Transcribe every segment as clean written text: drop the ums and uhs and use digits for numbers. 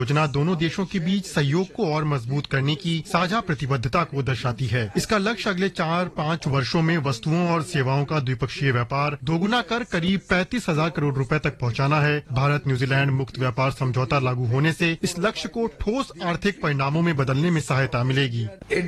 योजना दोनों देशों के बीच सहयोग को और मजबूत करने की साझा प्रतिबद्धता को दर्शाती है। इसका लक्ष्य अगले 4-5 वर्षों में वस्तुओं और सेवाओं का द्विपक्षीय व्यापार दोगुना कर करीब 35,000 करोड़ रुपए तक पहुंचाना है। भारत न्यूजीलैंड मुक्त व्यापार समझौता लागू होने से इस लक्ष्य को ठोस आर्थिक परिणामों में बदलने में सहायता मिलेगी।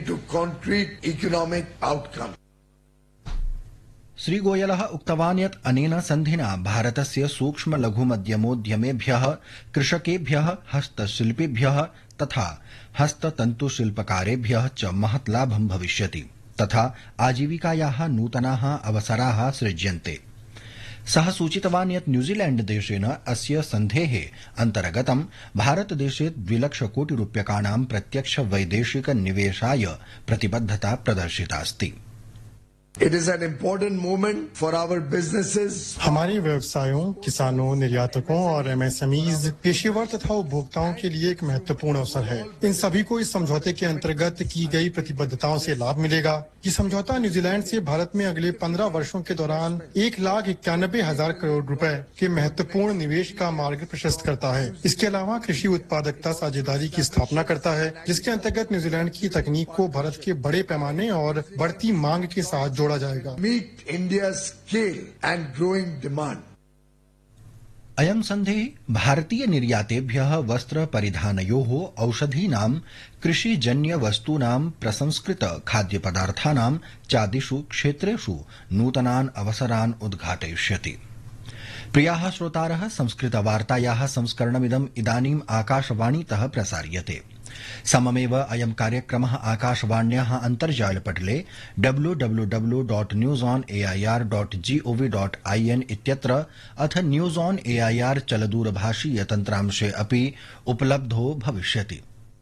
श्रीगोयलः उक्तवान् यत् अनेन सन्धिना भारतस्य सूक्ष्म लघु मध्यमोद्यमेभ्यः, कृषकेभ्यः, हस्तशिल्पिभ्यः तथा हस्ततन्तुशिल्पकारेभ्यः च महत् लाभं भविष्यति तथा आजीविकायाः नूतनाः अवसराः सृज्यन्ते। सः सूचितवान् यत् न्यूजीलैण्ड देशेन अस्य सन्धेः अन्तर्गतं भारतदेशे 2 लाख कोटि रूप्यकाणां प्रत्यक्ष वैदेशिक निवेशाय प्रतिबद्धता प्रदर्शितास्ति। It is an important moment for our businesses. हमारे व्यवसायों, किसानों, निर्यातकों और एमएसएमईज, पेशेवर तथा उपभोक्ताओं के लिए एक महत्वपूर्ण अवसर है। इन सभी को इस समझौते के अंतर्गत की गई प्रतिबद्धताओं से लाभ मिलेगा। ये समझौता न्यूजीलैंड से भारत में अगले 15 वर्षों के दौरान 1,91,000 करोड़ रुपए के महत्वपूर्ण निवेश का मार्ग प्रशस्त करता है। इसके अलावा कृषि उत्पादकता साझेदारी की स्थापना करता है, जिसके अंतर्गत न्यूजीलैंड की तकनीक को भारत के बड़े पैमाने और बढ़ती मांग के साथ जोड़ा जाएगा। Meet India's scale and growing demand. अयं सन्धिः भारतीय निर्यातेभ्यः वस्त्र परिधानयोः, औषधीनां, कृषिजन्य वस्तूनां, प्रसंस्कृत खाद्यपदार्थानां चादिषु क्षेत्रेषु नूतनान् अवसरान् उद्घाटयिष्यति। प्रियाः श्रोतारः, संस्कृतवार्तायाः संस्करणमिदम् इदानीम् आकाशवाणीतः प्रसार्यते। सममेव अयं कार्यक्रमः आकाशवाण्याः अन्तर्जालपटले www.newsonair.gov.in इत्यत्र अथ न्यूज ऑन एआईआर चलदूरभाषीय तन्त्रांशे अपि उपलब्धो भविष्यति।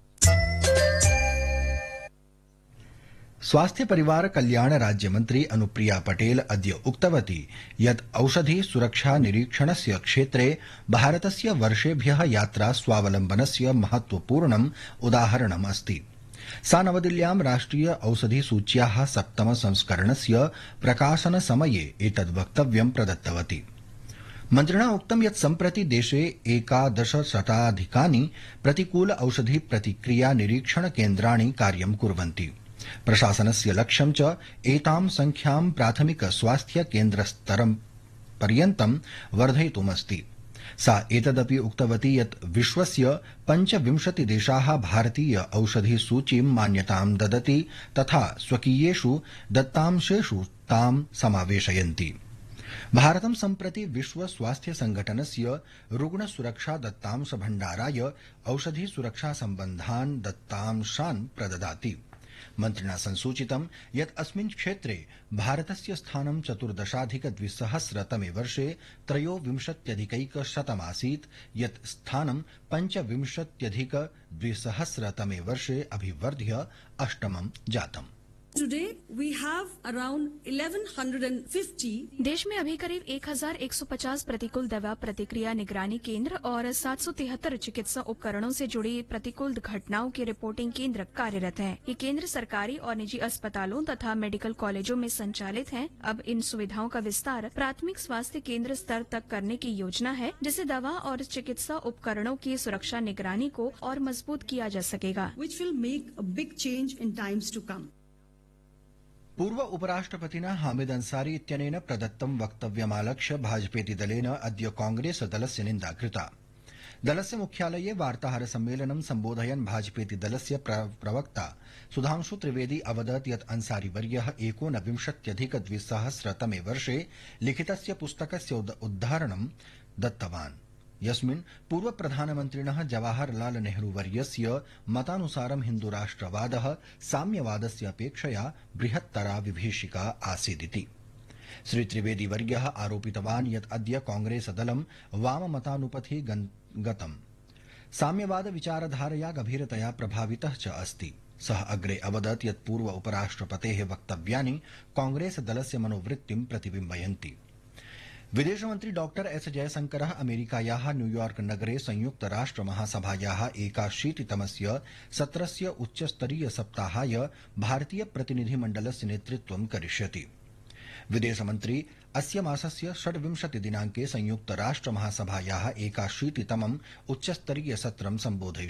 स्वास्थ्य परिवार कल्याण राज्य मंत्री अनुप्रिया पटेल अद्य उक्तवती यत् औषधि सुरक्षा निरीक्षणस्य क्षेत्रे भारतस्य वर्षेभ्यः यात्रा स्वावलम्बनस्य महत्वपूर्णम् उदाहरणम् अस्ति। सा नवदिल्ल्यां राष्ट्रिय औषधि सूच्याः 7 संस्करणस्य प्रकाशन समये एतद् वक्तव्यं प्रदत्तवती। मन्त्रिणा उक्तं यत् सम्प्रति देशे 11,000 प्रतिकूल औषधि प्रतिक्रिया निरीक्षण केन्द्राणि कार्यं कुर्वन्ति। प्रशासनस्य लक्ष्यं च एतां संख्यां प्राथमिक स्वास्थ्य केन्द्रस्तरं पर्यन्तं वर्धयितुमस्ति। सा एतदपि उक्तवती यत् विश्वस्य 25 देशाः भारतीय औषधि सूचीं मान्यतां ददति तथा स्वकीयेषु दत्तांशेषु तां समावेशयन्ति। भारतं सम्प्रति विश्व स्वास्थ्य संघटनस्य रुग्ण सुरक्षा दत्तांश भण्डाराय औषधि सुरक्षा सम्बद्धान् दत्तांशान् प्रददाति। मन्त्रिणा संसूचितं यत् अस्मिन् क्षेत्रे भारतस्य स्थानं 14,200 वर्षे 23,100 आसीत्, यत् स्थानं 25,200 वर्षे अभिवर्ध्य 8 जातम्। Today we have around 1150 देश में अभी करीब 1,150 प्रतिकूल दवा प्रतिक्रिया निगरानी केंद्र और 773 चिकित्सा उपकरणों से जुड़ी प्रतिकूल घटनाओं की रिपोर्टिंग केंद्र कार्यरत हैं। ये केंद्र सरकारी और निजी अस्पतालों तथा मेडिकल कॉलेजों में संचालित हैं। अब इन सुविधाओं का विस्तार प्राथमिक स्वास्थ्य केंद्र स्तर तक करने की योजना है, जिससे दवा और चिकित्सा उपकरणों की सुरक्षा निगरानी को और मजबूत किया जा सकेगा, which will make a big change in times to come. पूर्व उपराष्ट्रपतिना हामिद अंसारी इत्यनेन प्रदत्तं वक्तव्यमालक्ष्य भाजपेति दलेन अद्य कांग्रेस दलस्य निन्दा कृता। दलस्य मुख्यालये वार्ताहर सम्मेलनं सम्बोधयन् भाजपेति दलस्य प्रवक्ता सुधांशु त्रिवेदी अवदत् यत् अंसारीवर्यः 19,200 वर्षे लिखितस्य पुस्तकस्य उदाहरणं दत्तवान्, यस्मिन् पूर्व प्रधानमन्त्रिणः जवाहरलाल नेहरूवर्यस्य मतानुसारं हिन्दुराष्ट्रवादः साम्यवादस्य अपेक्षया बृहत्तरा विभीषिका आसीदिति। श्री त्रिवेदीवर्यः आरोपितवान् यत् अद्य कांग्रेसदलं वाममतानुपथि गतम् साम्यवाद विचारधारया गभीरतया प्रभावितः च अस्ति। सः अग्रे अवदत् यत् पूर्व उपराष्ट्रपतेः वक्तव्यानि कांग्रेसदलस्य मनोवृत्तिं प्रतिबिम्बयन्ति। विदेशमन्त्री डॉक्टर एस जयशंकरः अमेरिकायाः न्यूयॉर्क नगरे संयुक्त राष्ट्र महासभायाः 81तमस्य सत्रस्य उच्चस्तरीय सप्ताहाय भारतीय प्रतिनिधिमण्डलस्य नेतृत्वं करिष्यति। विदेशमन्त्री अस्य मासस्य 26 दिनाङ्के संयुक्तराष्ट्र महासभायाः 81तमम् उच्चस्तरीय सत्रं सम्बोधयिष्यति।